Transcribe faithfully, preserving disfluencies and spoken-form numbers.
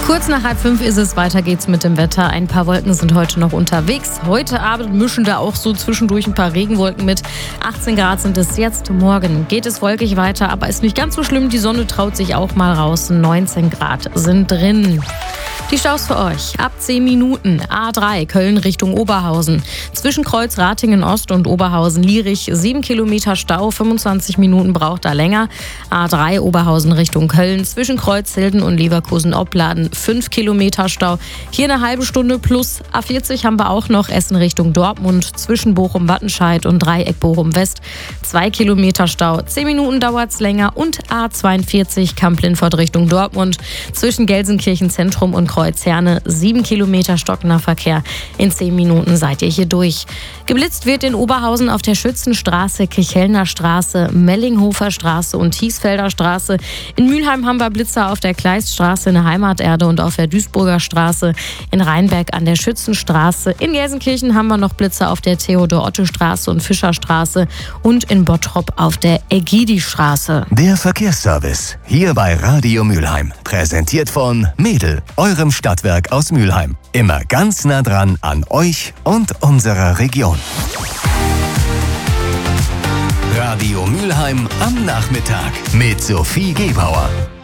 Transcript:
Kurz nach halb fünf ist es, weiter geht's mit dem Wetter. Ein paar Wolken sind heute noch unterwegs. Heute Abend mischen da auch so zwischendurch ein paar Regenwolken mit. achtzehn Grad sind es jetzt. Morgen geht es wolkig weiter, aber ist nicht ganz so schlimm. Die Sonne traut sich auch mal raus. neunzehn Grad sind drin. Die Staus für euch. Ab zehn Minuten. A drei Köln Richtung Oberhausen. Zwischen Kreuz Ratingen Ost und Oberhausen-Lierich sieben Kilometer Stau. fünfundzwanzig Minuten braucht da länger. A drei Oberhausen Richtung Köln. Zwischen Kreuzhilden und Leverkusen-Opladen fünf Kilometer Stau. Hier eine halbe Stunde plus. A vierzig haben wir auch noch. Essen Richtung Dortmund. Zwischen Bochum-Wattenscheid und Dreieck Bochum-West zwei Kilometer Stau. zehn Minuten dauert es länger. Und A zweiundvierzig Kamp-Lindfort Richtung Dortmund. Zwischen Gelsenkirchen Zentrum und Kreuzherne sieben Kilometer stockender Verkehr. In zehn Minuten seid ihr hier durch. Geblitzt wird in Oberhausen auf der Schützenstraße, Kichelner Straße, Mellinghofer Straße und Hiesfelder Straße. In Mülheim haben wir Blitzer auf der Kleiststraße in der Heimaterde und auf der Duisburger Straße. In Rheinberg an der Schützenstraße. In Gelsenkirchen haben wir noch Blitzer auf der Theodor-Otte-Straße und Fischerstraße und in Bottrop auf der Ägidi-Straße. Der Verkehrsservice hier bei Radio Mülheim. Präsentiert von Mädel, eurem Stadtwerk aus Mülheim. Immer ganz nah dran an euch und unserer Region. Radio Mülheim am Nachmittag mit Sophie Gebauer.